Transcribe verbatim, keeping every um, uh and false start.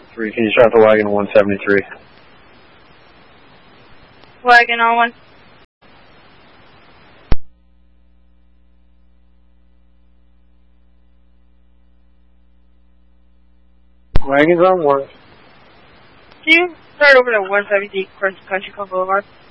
three, can you start the wagon one seventy-three? Wagon on one. Wagon's on one. Can you start over to one seventy Country Club Boulevard?